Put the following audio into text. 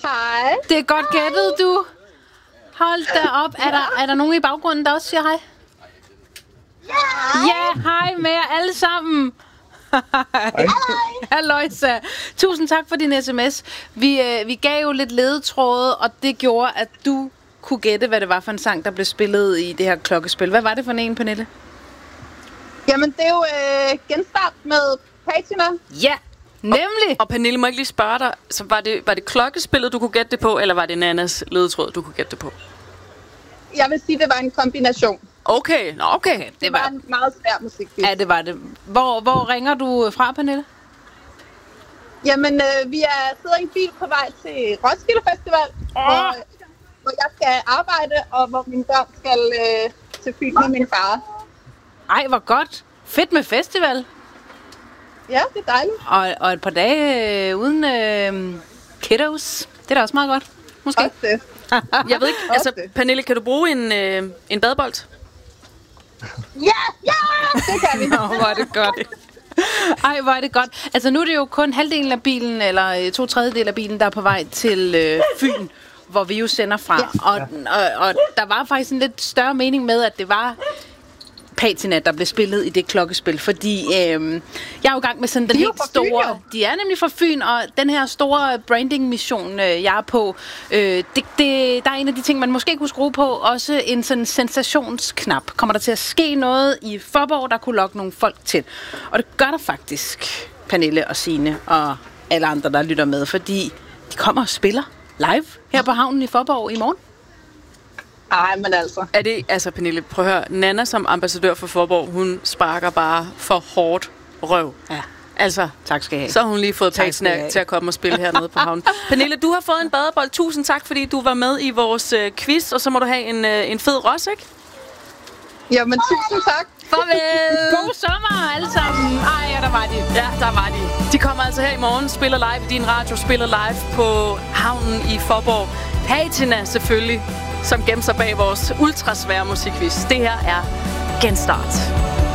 Hej. Det er godt gættet, du. Hold da op. Er der nogen i baggrunden, der også siger hej? Ja, hej med jer alle sammen. Halløjsa. Tusind tak for din sms. Vi gav jo lidt ledetråde, og det gjorde, at du kunne gætte, hvad det var for en sang, der blev spillet i det her klokkespil. Hvad var det for en, Pernille? Jamen, det er jo genstart med Patina. Ja, nemlig. Og Pernille, må jeg ikke lige spørge dig, så var det klokkespillet, du kunne gætte det på, eller var det Nannas ledetråd, du kunne gætte det på? Jeg vil sige, det var en kombination. Okay. Det var en meget svær musik. Ja, det var det. Hvor ringer du fra, Pernille? Jamen, vi sidder i en bil på vej til Roskilde Festival, hvor jeg skal arbejde, og hvor mine børn skal til Fyn med min far. Ej, hvor godt. Fedt med festival. Ja, det er dejligt. Og et par dage uden kiddos. Det er da også meget godt, måske. Også det. Jeg ved ikke, altså Pernille, kan du bruge en badebold? Ja, det kan vi. Hvor er det godt. Ej, hvor er det godt. Altså nu er det jo kun halvdelen af bilen, eller 2/3 af bilen, der er på vej til Fyn, hvor vi jo sender fra. Ja. Og der var faktisk en lidt større mening med, at det var Patina, der blev spillet i det klokkespil, fordi jeg er jo i gang med sådan den helt store... Fyn, de er nemlig fra Fyn, og den her store branding-mission, jeg er på, der er en af de ting, man måske kunne skrue på, også en sådan sensationsknap. Kommer der til at ske noget i Faaborg, der kunne lokke nogle folk til? Og det gør der faktisk, Pernille og Signe og alle andre, der lytter med, fordi de kommer og spiller live her på havnen i Faaborg i morgen. Ej, men altså. Er det, altså Pernille, prøv at høre, Nanna som ambassadør for Faaborg, hun sparker bare for hårdt røv. Ja. Altså, tak skal I have. Så har hun lige fået Patina til at komme og spille hernede på havnen. Pernille, du har fået en badebold. Tusind tak, fordi du var med i vores quiz, og så må du have en fed ros, ikke? Jamen, tusind tak. Farvel! God sommer alle sammen! Ej, ja, der var de. Ja, der var de. De kommer altså her i morgen, spiller live i din radio, spiller live på havnen i Faaborg. Patina selvfølgelig, som gemmer sig bag vores ultrasvære musikquiz. Det her er Genstart.